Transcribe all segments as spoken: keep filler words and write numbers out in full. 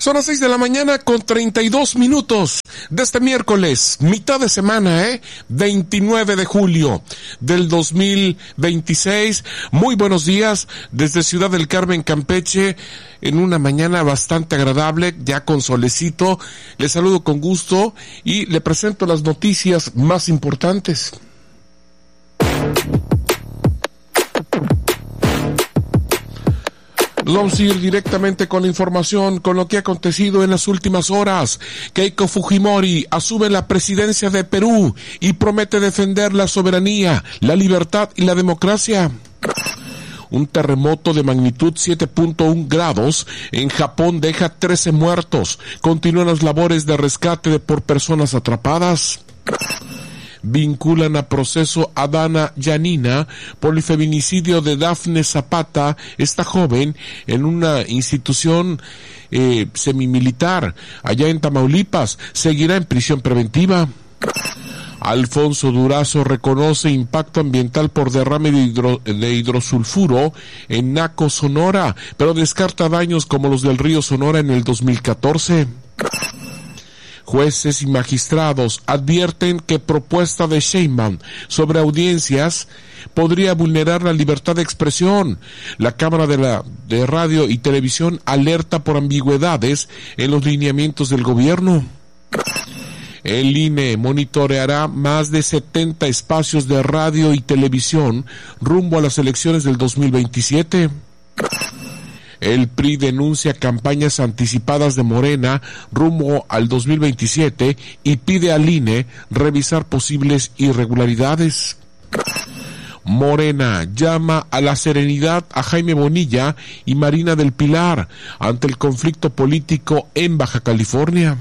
Son las seis de la mañana con treinta y dos minutos de este miércoles, mitad de semana, ¿eh? veintinueve de julio del dos mil veintiséis. Muy buenos días desde Ciudad del Carmen, Campeche, en una mañana bastante agradable, ya con solecito. Les saludo con gusto y le presento las noticias más importantes. Nos vamos a ir directamente con la información, con lo que ha acontecido en las últimas horas. Keiko Fujimori asume la presidencia de Perú y promete defender la soberanía, la libertad y la democracia. Un terremoto de magnitud siete punto uno grados en Japón deja trece muertos. Continúan las labores de rescate por personas atrapadas. Vinculan a proceso a Dana Yanina por el feminicidio de Dafne Zapata, esta joven, en una institución eh, semimilitar allá en Tamaulipas. Seguirá en prisión preventiva. Alfonso Durazo reconoce impacto ambiental por derrame de, hidro, de hidrosulfuro en Naco, Sonora, pero descarta daños como los del río Sonora en el dos mil catorce. Jueces y magistrados advierten que propuesta de Sheinbaum sobre audiencias podría vulnerar la libertad de expresión. La Cámara de, la, de Radio y Televisión alerta por ambigüedades en los lineamientos del gobierno. El I N E monitoreará más de setenta espacios de radio y televisión rumbo a las elecciones del dos mil veintisiete. El P R I denuncia campañas anticipadas de Morena rumbo al dos mil veintisiete y pide al I N E revisar posibles irregularidades. Morena llama a la serenidad a Jaime Bonilla y Marina del Pilar ante el conflicto político en Baja California.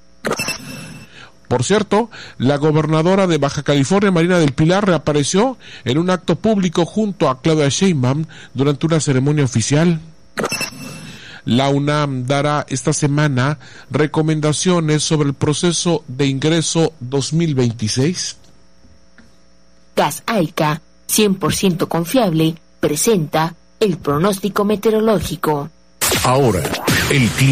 Por cierto, la gobernadora de Baja California, Marina del Pilar, reapareció en un acto público junto a Claudia Sheinbaum durante una ceremonia oficial. La UNAM dará esta semana recomendaciones sobre el proceso de ingreso dos mil veintiséis. Gas Aica, cien por ciento confiable, presenta el pronóstico meteorológico. Ahora, el clima.